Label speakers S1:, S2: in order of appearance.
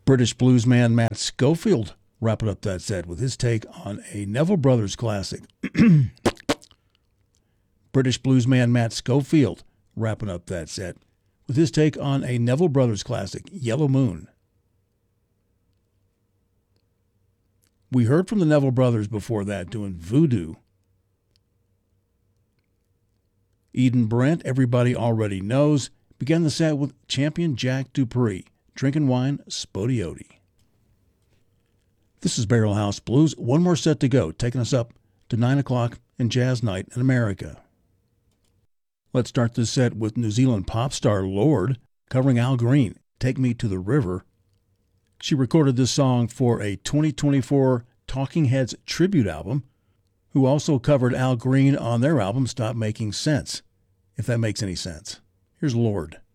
S1: British bluesman Matt Schofield wrapping up that set with his take on a Neville Brothers classic. British bluesman Matt Schofield wrapping up that set with his take on a Neville Brothers classic, Yellow Moon. We heard from the Neville Brothers before that doing Voodoo. Eden Brent, Everybody Already Knows, began the set with champion Jack Dupree, Drinking Wine, Spodioti. This is Barrel House Blues. One more set to go, taking us up to 9 o'clock in Jazz Night in America. Let's start this set with New Zealand pop star Lorde covering Al Green, Take Me to the River. She recorded this song for a 2024 Talking Heads tribute album, who also covered Al Green on their album Stop Making Sense, if that makes any sense. Here's Lorde.